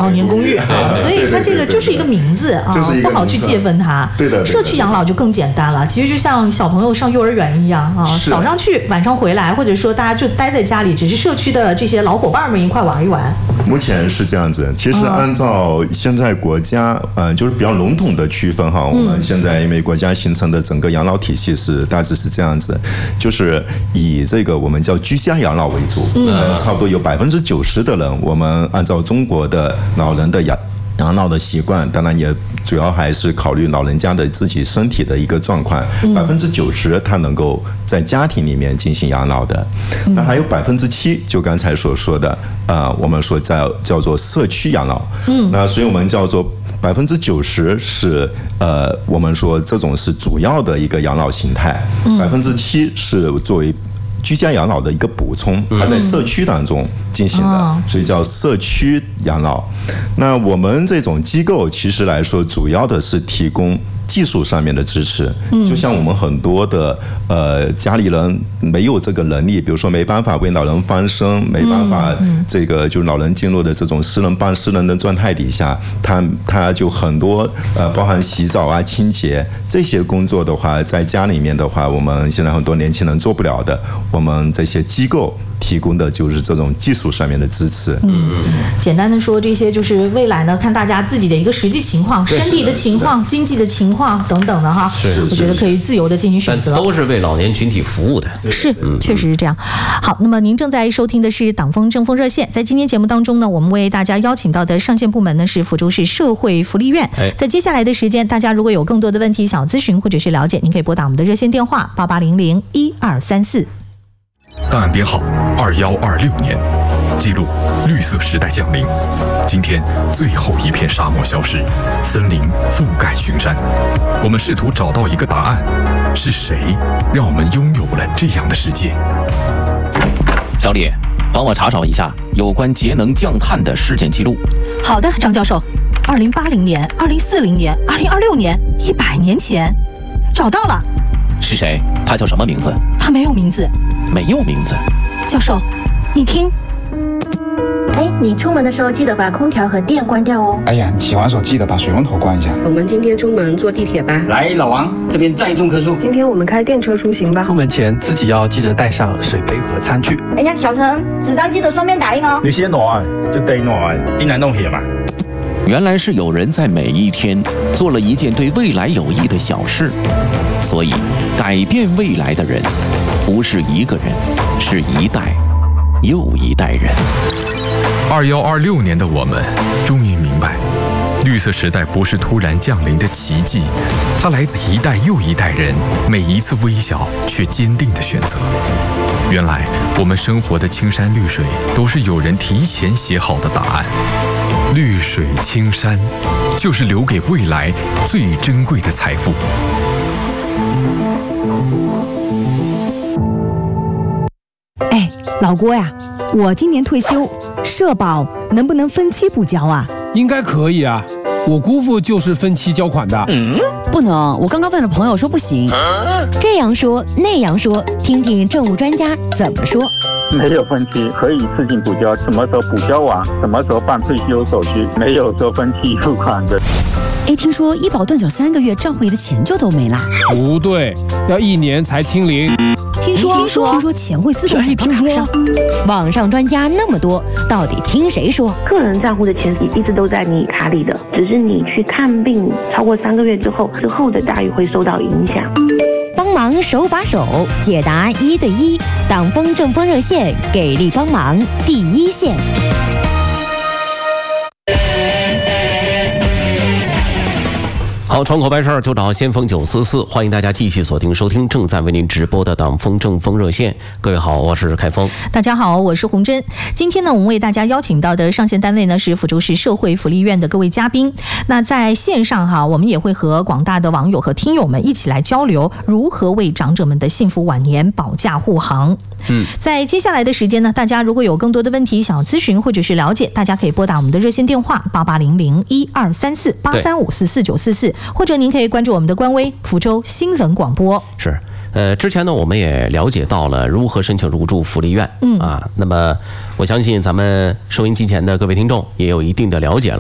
老年公寓啊，所以它这个就是一个名字啊，不好去界分它。 对的， 社区养老就更简单了，其实就像小朋友上幼儿园一样啊，早上去，晚上回来，或者说大家就待在家里，只是社区的这些老伙伴们一块玩一玩。 目前是这样子，其实按照现在国家就是比较笼统的区分哈，我们现在因为国家形成的整个养老体系是大致是这样子，就是以这个我们叫居家养老为主，差不多有90%的人，我们按照中国的老人的养老的习惯，当然也主要还是考虑老人家的自己身体的一个状况，90%他能够在家庭里面进行养老的，那还有7%，就刚才所说的，我们说叫做社区养老，那所以我们叫做90%是我们说这种是主要的一个养老形态，7%是作为居家养老的一个补充，它在社区当中进行的，所以叫社区养老。那我们这种机构其实来说，主要的是提供技术上面的支持，就像我们很多的家里人没有这个能力，比如说没办法为老人翻身，没办法这个就老人进入的这种私人帮私人的状态底下，他就很多包含洗澡啊、清洁这些工作的话，在家里面的话，我们现在很多年轻人做不了的，我们这些机构提供的就是这种技术上面的支持。 简单的说，这些就是未来呢，看大家自己的一个实际情况、身体的情况、经济的情况等等的哈，我觉得可以自由的进行选择， 都是为老年群体服务的。 是，确实是这样。好，那么您正在收听的是党风政风热线，在今天节目当中呢，我们为大家邀请到的上线部门呢是福州市社会福利院。在接下来的时间，大家如果有更多的问题想咨询或者是了解，您可以拨打我们的热线电话88001234。 档案编号2126年，记录绿色时代降临。今天最后一片沙漠消失，森林覆盖群山。我们试图找到一个答案：是谁让我们拥有了这样的世界？ 小李，帮我查找一下有关节能降碳的事件记录。 好的，张教授。2080年、2040年、2026年，100年前，找到了。 是谁？他叫什么名字？ 他没有名字。 没有名字。 教授，你听。 你出门的时候记得把空调和电关掉哦。 哎呀，你洗完手记得把水龙头关一下。 我们今天出门坐地铁吧。 来，老王，这边再种棵树。 今天我们开电车出行吧。 出门前自己要记得带上水杯和餐具。 哎呀，小陈，纸张记得双面打印哦。 你先拿，就得拿，你来弄些嘛。 原来是有人在每一天做了一件对未来有益的小事，所以改变未来的人不是一个人，是一代又一代人。 2126年的我们终于明白，绿色时代不是突然降临的奇迹，它来自一代又一代人每一次微小却坚定的选择。原来我们生活的青山绿水都是有人提前写好的答案。绿水青山就是留给未来最珍贵的财富。 哎，老郭呀，我今年退休，社保能不能分期补交啊？ 应该可以啊，我姑父就是分期交款的。 不能，我刚刚问了朋友说不行。 这样说那样说，听听政务专家怎么说。 没有分期，可以自行补交，什么时候补交完，什么时候办退休手续，没有说分期付款的。 哎，听说医保断缴3个月，账户里的钱就都没了。 不对，要1年才清零。 听说钱会自动转到卡上。 网上专家那么多，到底听谁说？ 个人账户的钱一直都在你卡里的，只是你去看病超过3个月之后的待遇会受到影响。 帮忙手把手解答1对1，党风政风热线给力帮忙第一线。 好，窗口办事就找先锋944，欢迎大家继续锁定收听正在为您直播的党风政风热线。各位好，我是开封。 大家好，我是洪真。今天呢，我们为大家邀请到的上线单位呢是福州市社会福利院的各位嘉宾。那在线上哈，我们也会和广大的网友和听友们一起来交流如何为长者们的幸福晚年保驾护航。在接下来的时间呢，大家如果有更多的问题想要咨询或者是了解，大家可以拨打我们的热线电话8800123483544944，或者您可以关注我们的官微福州新闻广播。 是，之前呢我们也了解到了如何申请入住福利院，那么我相信咱们收音机前的各位听众也有一定的了解了。